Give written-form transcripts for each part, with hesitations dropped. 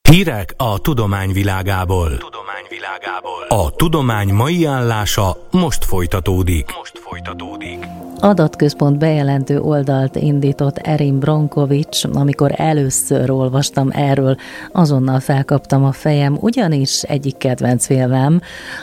Hírek a tudomány világából. A tudomány mai állása most folytatódik. Adatközpont bejelentő oldalt indított Erin Brockovich. Amikor először olvastam erről, azonnal felkaptam a fejem, ugyanis egyik kedvenc filmem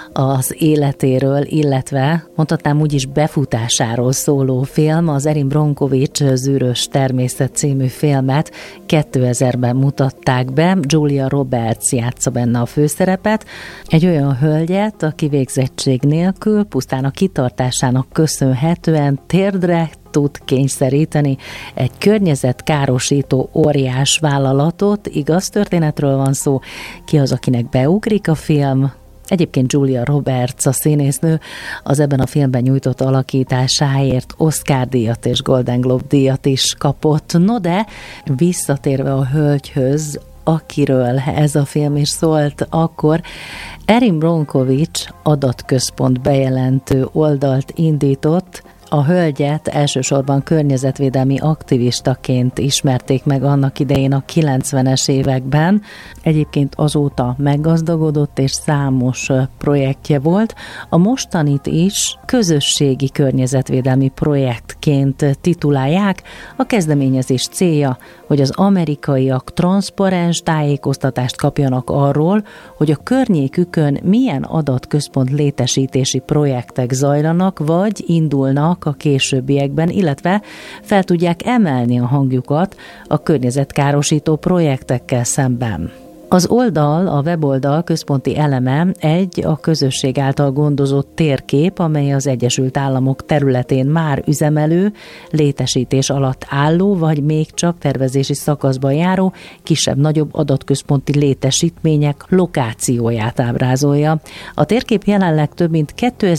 az életéről, illetve mondhatnám úgyis befutásáról szóló film, az Erin Brockovich Zűrös természet című filmet 2000-ben mutatták be. Julia Roberts játsza benne a főszerepet, egy olyan hölgyet, aki végzettség nélkül, pusztán a kitartásának köszönhetően térdre tud kényszeríteni egy környezetkárosító óriás vállalatot. Igaz történetről van szó. Ki az, akinek beugrik a film? Egyébként Julia Roberts, a színésznő, az ebben a filmben nyújtott alakításáért Oscar-díjat és Golden Globe-díjat is kapott. No de, visszatérve a hölgyhöz, akiről ez a film is szólt, akkor Erin Brockovich adatközpont bejelentő oldalt indított. A hölgyet elsősorban környezetvédelmi aktivistaként ismerték meg annak idején a 90-es években. Egyébként azóta meggazdagodott és számos projektje volt. A mostanit is közösségi környezetvédelmi projektként titulálják. A kezdeményezés célja, hogy az amerikaiak transzparens tájékoztatást kapjanak arról, hogy a környékükön milyen adatközpont létesítési projektek zajlanak, vagy indulnak a későbbiekben, illetve fel tudják emelni a hangjukat a környezetkárosító projektekkel szemben. Az oldal, a weboldal központi eleme egy a közösség által gondozott térkép, amely az Egyesült Államok területén már üzemelő, létesítés alatt álló, vagy még csak tervezési szakaszban járó kisebb-nagyobb adatközponti létesítmények lokációját ábrázolja. A térkép jelenleg több mint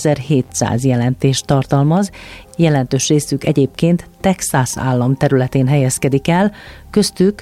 2700 jelentést tartalmaz, jelentős részük egyébként Texas állam területén helyezkedik el, köztük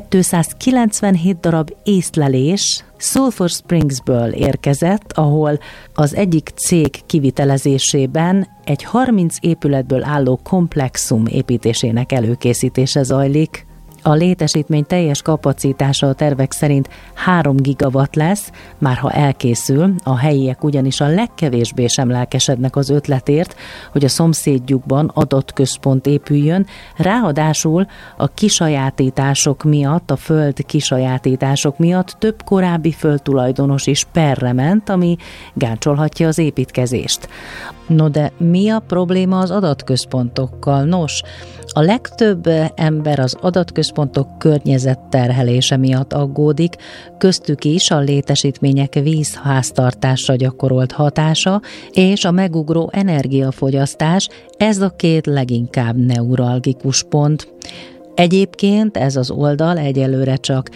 297 darab észlelés Sulphur Springsből érkezett, ahol az egyik cég kivitelezésében egy 30 épületből álló komplexum építésének előkészítése zajlik. A létesítmény teljes kapacitása a tervek szerint 3 gigawatt lesz, már ha elkészül, a helyiek ugyanis a legkevésbé sem lelkesednek az ötletért, hogy a szomszédjukban adatközpont épüljön, ráadásul a kisajátítások miatt, a föld kisajátítások miatt több korábbi földtulajdonos is perre ment, ami gáncsolhatja az építkezést. No de mi a probléma az adatközpontokkal? Nos, a legtöbb ember az adatközpontok környezetterhelése miatt aggódik, köztük is a létesítmények vízháztartásra gyakorolt hatása és a megugró energiafogyasztás, ez a két leginkább neuralgikus pont. Egyébként ez az oldal egyelőre csak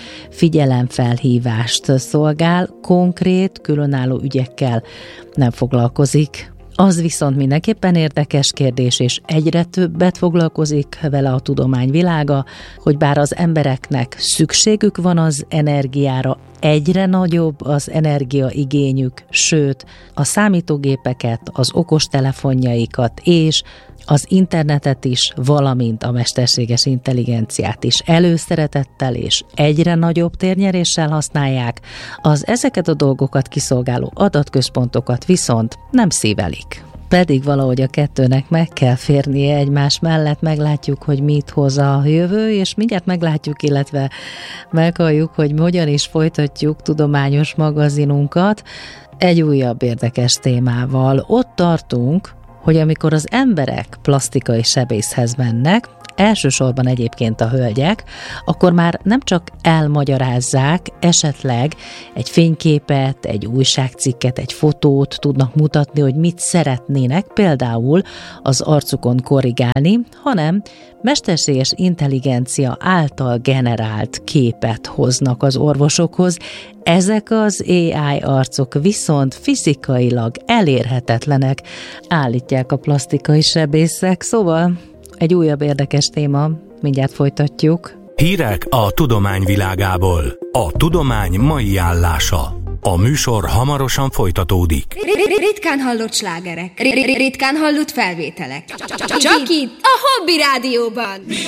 figyelemfelhívást szolgál, konkrét, különálló ügyekkel nem foglalkozik. Az viszont mindenképpen érdekes kérdés, és egyre többet foglalkozik vele a tudomány világa, hogy bár az embereknek szükségük van az energiára, egyre nagyobb az energiaigényük, sőt, a számítógépeket, az okostelefonjaikat és az internetet is, valamint a mesterséges intelligenciát is előszeretettel és egyre nagyobb térnyeréssel használják, az ezeket a dolgokat kiszolgáló adatközpontokat viszont nem szívelik. Pedig valahogy a kettőnek meg kell férnie egymás mellett, meglátjuk, hogy mit hoz a jövő, és mindjárt meglátjuk, illetve meghalljuk, hogy hogyan is folytatjuk tudományos magazinunkat egy újabb érdekes témával. Ott tartunk, hogy amikor az emberek plastikai sebészhez mennek, elsősorban egyébként a hölgyek, akkor már nem csak elmagyarázzák, esetleg egy fényképet, egy újságcikket, egy fotót tudnak mutatni, hogy mit szeretnének például az arcukon korrigálni, hanem mesterséges intelligencia által generált képet hoznak az orvosokhoz. Ezek az AI arcok viszont fizikailag elérhetetlenek, állítják a plastikai sebészek, szóval egy újabb érdekes téma, mindjárt folytatjuk. Hírek a tudomány világából. A tudomány mai állása. A műsor hamarosan folytatódik. Ritkán hallott slágerek, ritkán hallott felvételek. Csak itt, a Hobby Rádióban.